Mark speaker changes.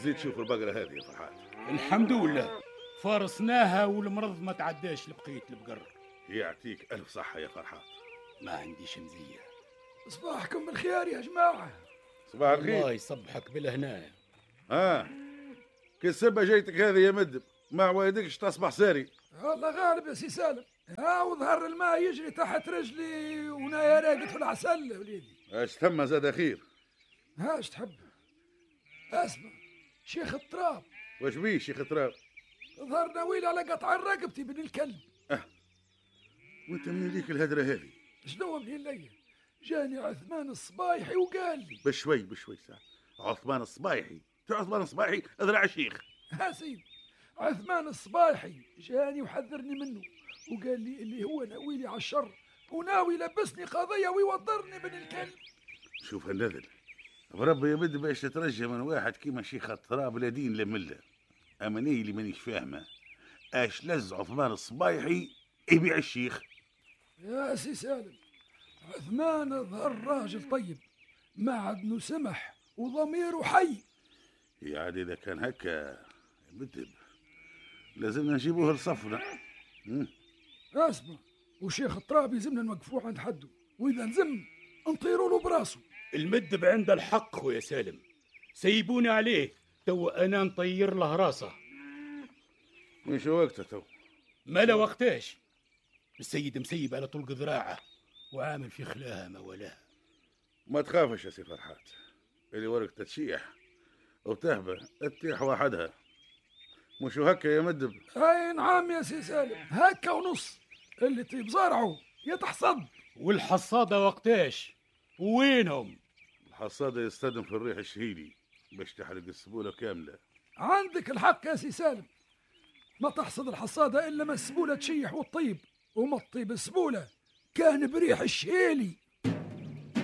Speaker 1: زيد شوف البقرة هذه يا فرحات.
Speaker 2: الحمد لله فارسناها والمرض ما تعداش لبقية البقر.
Speaker 1: يعطيك ألف صحة يا فرحات.
Speaker 2: ما عنديش مزية.
Speaker 3: صباحكم بالخير يا جماعة.
Speaker 1: صباح الخير.
Speaker 2: الله يصبحك بالهنا.
Speaker 1: كالسبة جيتك هذه يا مدب، ما عوايدكش تصبح ساري.
Speaker 3: الله غالب يا سي سالم. وظهر الماء يجري تحت رجلي ونايا راقد في العسل وليدي.
Speaker 1: اش ثم زاد خير؟
Speaker 3: اش تحب؟ اسمع شيخ التراب.
Speaker 1: واش بيه شيخ تراب؟
Speaker 3: ظهر ناويل على قطع رقبتي بن الكلب.
Speaker 1: وانت من ليك الهدرة هذه؟
Speaker 3: شنو منين ليا؟ جاني عثمان الصبايحي وقال لي
Speaker 1: بشوي ساعة. عثمان الصبايحي؟ عثمان الصبايحي اذرع الشيخ.
Speaker 3: ها سيدي عثمان الصبايحي جاني وحذرني منه وقال لي اللي هو ناويلي على الشر وناوي يلبسني قضية ويوضرني بن الكلب.
Speaker 1: شوف النذل بربي يا بد باش تترجى من واحد كيما شيخ التراب لا دين لا مله. اماني اللي مانيش فاهمه اش لز عثمان الصبايحي يبيع الشيخ.
Speaker 3: يا سي سالم عثمان ظهر راجل طيب معدنه سمح وضميره حي.
Speaker 1: يا عاد اذا كان هكا يا بدب لازمنا نجيبوه لصفنا.
Speaker 3: اسمع وشيخ التراب يلزمنا نوقفوه عند حده واذا نزم نطيروا له براسه.
Speaker 2: المدب عنده الحق خويا سالم، سيبوني عليه تو انا نطير له راسه.
Speaker 1: مش وقته تو.
Speaker 2: ما لا وقتاش. السيد مسيب على طلق ذراعه وعامل في خلاها ما ولاها.
Speaker 1: ما تخافش يا سي فرحات، اللي ورق تتشيح وتهبه تطيح وحدها. مش هكا يا مدب؟
Speaker 3: اي نعم يا سي سالم هكا ونص. اللي طيب زرعه يتحصد.
Speaker 2: والحصادة وقتاش؟ وينهم؟
Speaker 1: الحصادة يستخدم في الريح الشهيدي باش تحرق السبولة كاملة.
Speaker 3: عندك الحق يا سي سالم، ما تحصد الحصادة إلا ما السبولة تشيح وتطيب، وما تطيب السبولة كان بريح الشهيلي.